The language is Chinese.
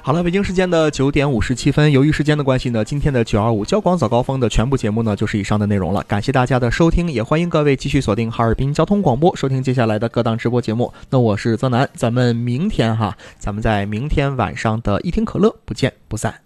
好了，北京时间的9点57分，由于时间的关系呢，今天的925交广早高峰的全部节目呢就是以上的内容了。感谢大家的收听，也欢迎各位继续锁定哈尔滨交通广播，收听接下来的各档直播节目。那我是泽南，咱们在明天晚上的一听可乐不见不散。